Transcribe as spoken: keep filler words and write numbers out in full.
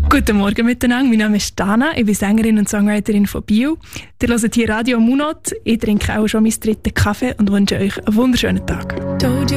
Guten Morgen miteinander, mein Name ist Dana, ich bin Sängerin und Songwriterin von Biel. Ihr hört hier Radio Munot, ich trinke auch schon meinen dritten Kaffee und wünsche euch einen wunderschönen Tag.